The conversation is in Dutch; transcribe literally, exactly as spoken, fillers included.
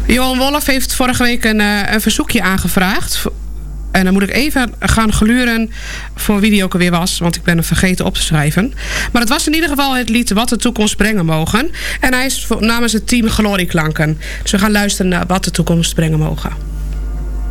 Johan Wolf heeft vorige week een, uh, een verzoekje aangevraagd. En dan moet ik even gaan gluren voor wie die ook alweer was. Want ik ben hem vergeten op te schrijven. Maar het was in ieder geval het lied Wat de Toekomst Brengen Mogen. En hij is namens het team Glorieklanken. Dus we gaan luisteren naar Wat de Toekomst Brengen Mogen.